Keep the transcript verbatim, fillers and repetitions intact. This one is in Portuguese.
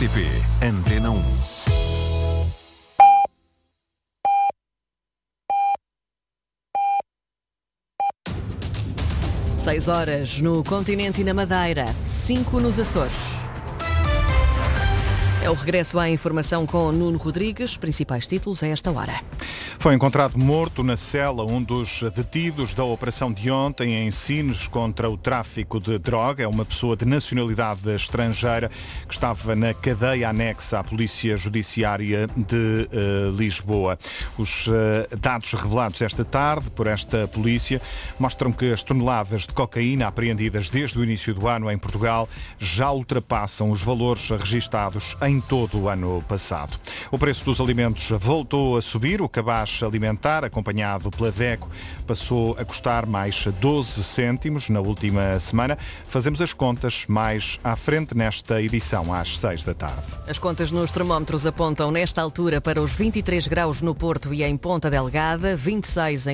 R T P Antena um. Seis horas no continente e na Madeira, cinco nos Açores. É o regresso à informação com Nuno Rodrigues, principais títulos a esta hora. Foi encontrado morto na cela um dos detidos da operação de ontem em Sines contra o tráfico de droga. É uma pessoa de nacionalidade estrangeira que estava na cadeia anexa à Polícia Judiciária de uh, Lisboa. Os uh, dados revelados esta tarde por esta polícia mostram que as toneladas de cocaína apreendidas desde o início do ano em Portugal já ultrapassam os valores registados em todo o ano passado. O preço dos alimentos voltou a subir. O cabaz alimentar, acompanhado pela DECO, passou a custar mais doze cêntimos na última semana. Fazemos as contas mais à frente nesta edição, às seis da tarde. As contas nos termómetros apontam nesta altura para os vinte e três graus no Porto e em Ponta Delgada, vinte e seis em